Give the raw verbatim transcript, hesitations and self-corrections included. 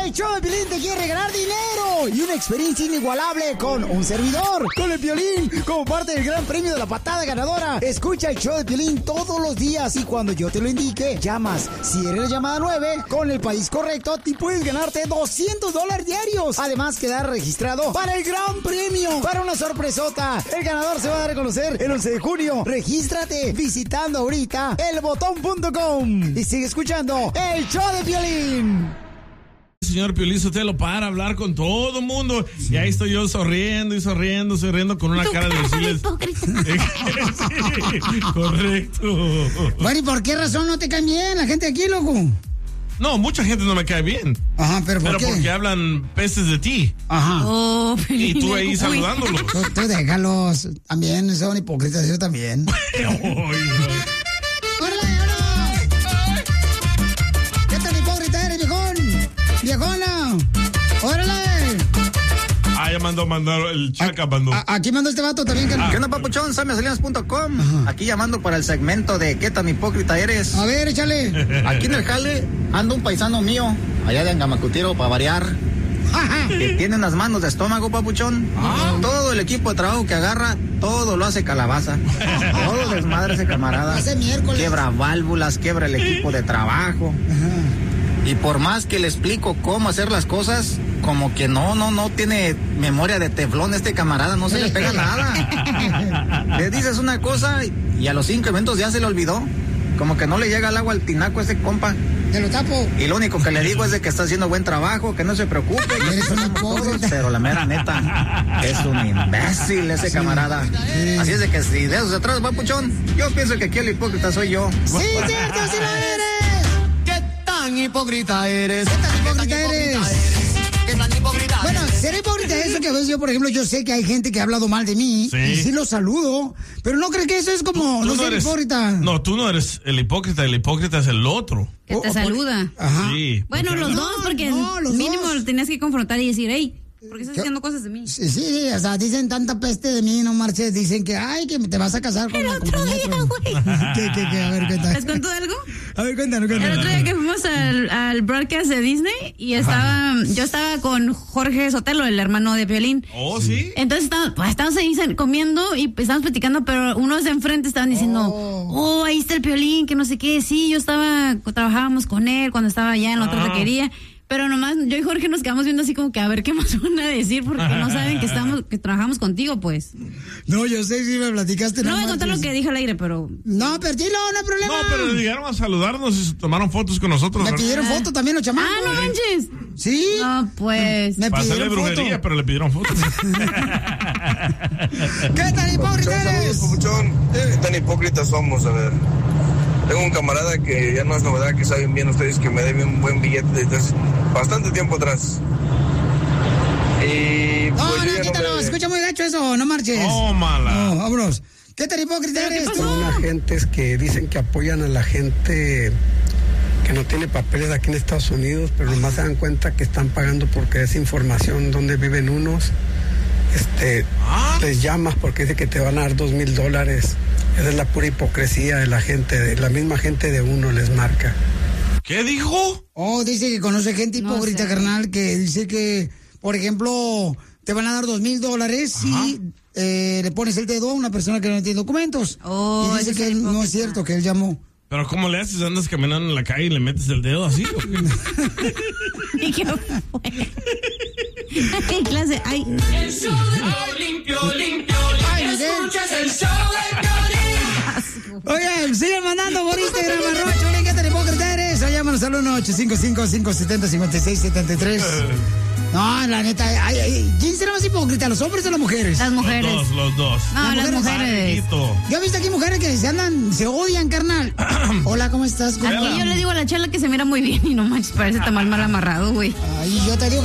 El show de Piolín te quiere regalar dinero y una experiencia inigualable con un servidor, con el Piolín, como parte del gran premio de la patada ganadora. Escucha el show de Piolín todos los días y cuando yo te lo indique, llamas. Si eres la llamada nueve, con el país correcto, te puedes ganarte doscientos dólares diarios. Además, quedar registrado para el gran premio, para una sorpresota. El ganador se va a dar a conocer el once de junio. Regístrate visitando ahorita el botón punto com y sigue escuchando el show de Piolín. Señor Piolín Sotelo, para hablar con todo el mundo. Y ahí estoy yo sonriendo y sonriendo, sonriendo con una cara de decirles... Sí, correcto. Bueno, ¿y por qué razón no te caen bien la gente aquí, loco? No, mucha gente no me cae bien. Ajá, pero ¿por pero qué? porque hablan pestes de ti. Ajá. Oh, y tú ahí saludándolos. Tú, tú déjalos. También son hipócritas, yo también. ¿Qué tan hipócrita eres, viejón? ¡Viejona! ¡Órale! Ah, ya mandó, mandó, el Chaca mandó. A, aquí mandó este vato también. Ah. ¿Qué onda, papuchón? Sammy Salinas punto com. Aquí llamando para el segmento de ¿qué tan hipócrita eres? A ver, échale. Aquí en el jale anda un paisano mío, allá de Angamacutiro, para variar, que tiene unas manos de estómago, papuchón. Ah. Todo el equipo de trabajo que agarra, todo lo hace calabaza. Todo desmadre ese camarada. Hace miércoles. Quiebra válvulas, quiebra el equipo de trabajo. Ajá. Y por más que le explico cómo hacer las cosas, como que no, no, no tiene memoria de teflón este camarada, no se le pega nada. Le dices una cosa y a los cinco eventos ya se le olvidó. Como que no le llega el agua al tinaco a ese compa. Te lo tapo. Y lo único que le digo es de que está haciendo buen trabajo, que no se preocupe. Eres un hipócrita. Pero la mera neta, es un imbécil ese camarada. Sí. Así es de que si de esos atrás va, puchón, yo pienso que aquí el hipócrita soy yo. Sí, cierto, sí lo eres. ¿Qué tan hipócrita eres? ¿Qué tan hipócrita eres? ¿Qué tan hipócrita Bueno, seré hipócrita eso que a veces yo, por ejemplo, yo sé que hay gente que ha hablado mal de mí. Sí. Y sí lo saludo. Pero no creo que eso es como tú, tú no no ser eres, hipócrita. No, tú no eres el hipócrita, el hipócrita es el otro. Que te o, saluda. Por... Ajá. Sí. Bueno, los no, dos, porque no, los mínimo dos. lo tenías que confrontar y decir, hey, ¿por qué estás diciendo cosas de mí? Sí, sí, o sea, dicen tanta peste de mí, no marches. Dicen que, ay, que te vas a casar con El la otro día, güey. ¿Qué, qué, qué? A ver, cuéntame. ¿Les cuento algo? A ver, cuéntanos, El cuéntanos. otro día que fuimos al, al broadcast de Disney y estaba, yo estaba con Jorge Sotelo, el hermano de Piolín. Oh, sí. Entonces estábamos, pues, estábamos ahí comiendo y estábamos platicando, pero unos de enfrente estaban diciendo, oh. oh, ahí está el Piolín, que no sé qué. Sí, yo estaba, trabajábamos con él cuando estaba allá en la otra Ah. taquería. Pero nomás yo y Jorge nos quedamos viendo así como que a ver qué más van a decir porque no saben que estamos que trabajamos contigo, pues. No, yo sé si me platicaste. No No voy a contar lo que dije al aire, pero... No, pero dilo, no hay problema. No, pero llegaron a saludarnos y se tomaron fotos con nosotros. Me ¿no? pidieron Ah. foto también los chamacos. Ah, no manches. Sí. No, pues... Me Para hacerle pidieron brujería, foto. pero le pidieron fotos. ¿Qué tan hipócrita eres? Papuchón, ¿qué tan hipócritas somos? A ver, tengo un camarada que ya no es novedad, que saben bien ustedes que me debe un buen billete desde hace bastante tiempo atrás. Y pues No, yo no, ya quítalo, no me... se escucha muy gacho eso, no marches. Oh, mala. No, vámonos. ¿Qué tan hipócrita ¿Pero qué eres? pasó? tú? Son agentes que dicen que apoyan a la gente que no tiene papeles aquí en Estados Unidos, pero nomás se dan cuenta que están pagando porque es información donde viven unos. Este, ¿Ah? les llamas porque dice que te van a dar dos mil dólares. Esa es la pura hipocresía de la gente, de la misma gente de uno les marca. ¿Qué dijo? Oh, dice que conoce gente No hipócrita, sé. carnal, que dice que, por ejemplo, te van a dar dos mil dólares si eh, le pones el dedo a una persona que no tiene documentos. Oh, y dice ese que es él- no es hipócrita. cierto, que él llamó. ¿Pero cómo le haces? ¿Andas caminando en la calle y le metes el dedo así? ¿O qué? ¿Y qué fue? ¿Qué clase? Ay. El show de Piolín, Piolín, Piolín. Ay, Miguel. Escuchas el show de Piolín. Oigan, sigue mandando por Instagram, arroba Piolín, ¿qué tan hipócrita eres? O llámanos al uno ocho cinco cinco, cinco siete cero, cinco seis siete tres. No, la neta, ay, ay, ¿quién será más hipócrita, los hombres o las mujeres? Las mujeres. Los dos, los dos. No, las mujeres. mujeres. Parejito. Yo he visto aquí mujeres que se andan, se odian, carnal. Hola, ¿cómo estás? Aquí yo le digo a la chela que se mira muy bien y no manches, parece tamal mal amarrado, güey. Ay, yo te digo